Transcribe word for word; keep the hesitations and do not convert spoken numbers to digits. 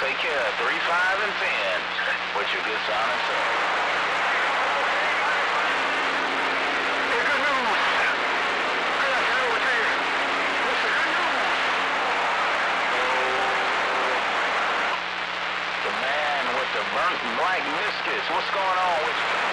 Take care. Three, five, and ten. With your good sign and service. Hey, good news. I got to over here. What's the good news? The man with the burnt black meniscus. What's going on with you?